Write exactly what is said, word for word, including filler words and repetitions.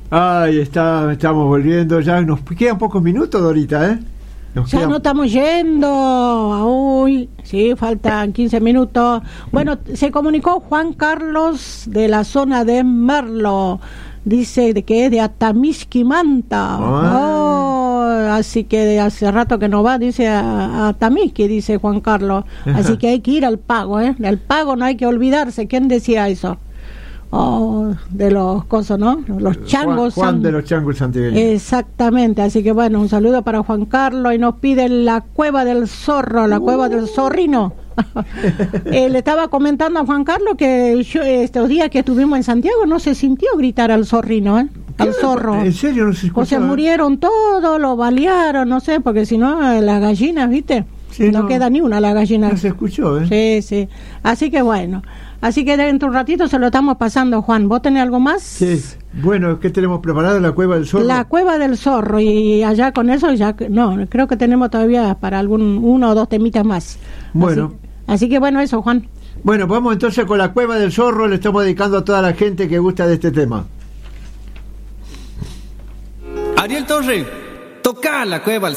Ahí está, estamos volviendo, ya nos quedan pocos minutos, Dorita, ¿eh? Nos ya quedan... no estamos yendo, uy, sí, faltan quince minutos. Bueno, se comunicó Juan Carlos de la zona de Merlo, dice de que es de Atamisqui, Manta. Oh, así que de hace rato que no va, dice a, a Atamisqui, dice Juan Carlos. Así que hay que ir al pago, ¿eh? Del pago no hay que olvidarse. ¿Quién decía eso? Oh, de los cosos, ¿no? Los changos. Juan, Juan san... de los changos santiagueños. Exactamente, así que bueno, un saludo para Juan Carlos y nos pide la Cueva del Zorro, la uh. Cueva del Zorrino. eh, le estaba comentando a Juan Carlos que yo, estos días que estuvimos en Santiago no se sintió gritar al zorrino, ¿eh? Al zorro. ¿En serio no se escuchaba? O se murieron todos, lo balearon, no sé, porque si no, las gallinas, ¿viste? Sí, no, no queda ni una la gallina. No se escuchó, ¿eh? Sí, sí. Así que bueno. Así que dentro de un ratito se lo estamos pasando, Juan. ¿Vos tenés algo más? Sí. Bueno, ¿qué tenemos preparado? La Cueva del Zorro. La Cueva del Zorro. Y allá con eso ya... No, creo que tenemos todavía para algún uno o dos temitas más. Bueno. Así, así que bueno, eso, Juan. Bueno, vamos entonces con la Cueva del Zorro. Le estamos dedicando a toda la gente que gusta de este tema. Ariel Torre, toca la Cueva del